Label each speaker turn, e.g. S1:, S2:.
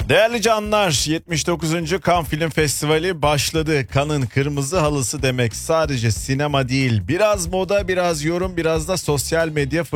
S1: Değerli canlar, 79. Cannes Film Festivali başladı. Cannes'ın kırmızı halısı demek sadece sinema değil. Biraz moda, biraz yorum, biraz da sosyal medya